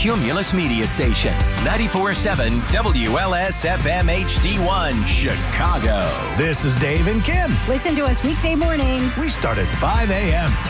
Cumulus Media Station. 94.7 WLS-FM HD1 Chicago. This is Dave and Kim. Listen to us weekday mornings. We start at 5 a.m.